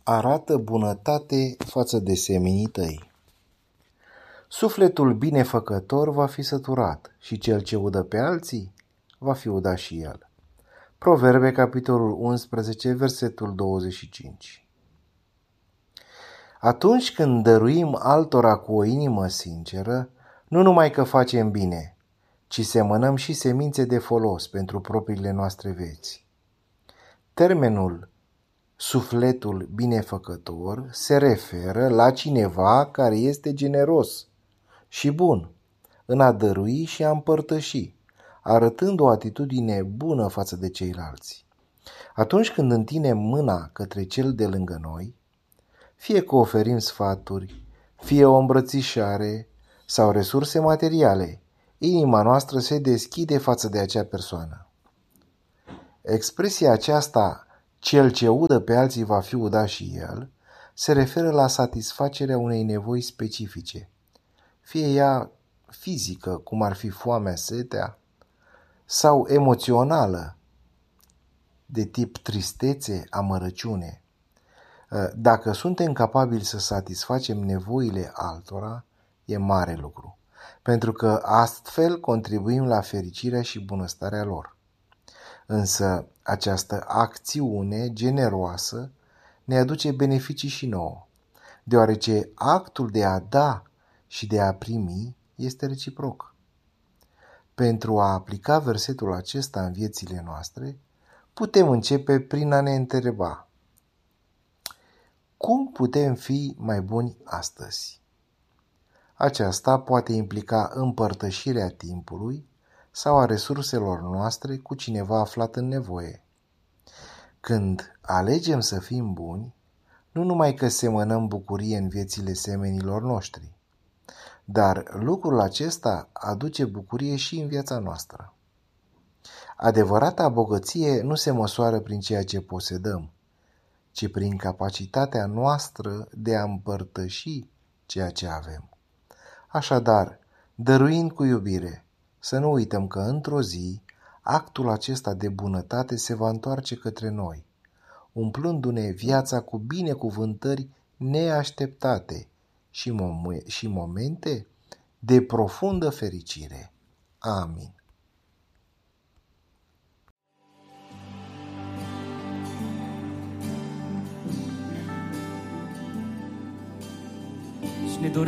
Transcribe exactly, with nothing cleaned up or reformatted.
arată bunătate față de semenii tăi. Sufletul binefăcător va fi săturat și cel ce udă pe alții va fi udat și el. Proverbe, capitolul unsprezece, versetul douăzeci și cinci. Atunci când dăruim altora cu o inimă sinceră, nu numai că facem bine, ci semănăm și semințe de folos pentru propriile noastre vieți. Termenul sufletul binefăcător se referă la cineva care este generos și bun în a dărui și a împărtăși, arătând o atitudine bună față de ceilalți. Atunci când întindem mâna către cel de lângă noi, fie că oferim sfaturi, fie o îmbrățișare sau resurse materiale, inima noastră se deschide față de acea persoană. Expresia aceasta, cel ce udă pe alții va fi udat și el, se referă la satisfacerea unei nevoi specifice, fie ea fizică, cum ar fi foamea, setea, sau emoțională, de tip tristețe, amărăciune. Dacă suntem capabili să satisfacem nevoile altora, e mare lucru, pentru că astfel contribuim la fericirea și bunăstarea lor. Însă această acțiune generoasă ne aduce beneficii și nouă, deoarece actul de a da și de a primi este reciproc. Pentru a aplica versetul acesta în viețile noastre, putem începe prin a ne întreba: cum putem fi mai buni astăzi? Aceasta poate implica împărtășirea timpului sau a resurselor noastre cu cineva aflat în nevoie. Când alegem să fim buni, nu numai că semănăm bucurie în viețile semenilor noștri, dar lucrul acesta aduce bucurie și în viața noastră. Adevărata bogăție nu se măsoară prin ceea ce posedăm, ci prin capacitatea noastră de a împărtăși ceea ce avem. Așadar, dăruind cu iubire, să nu uităm că într-o zi actul acesta de bunătate se va întoarce către noi, umplându-ne viața cu binecuvântări neașteptate și, mom- și momente de profundă fericire. Amin. Ne dorim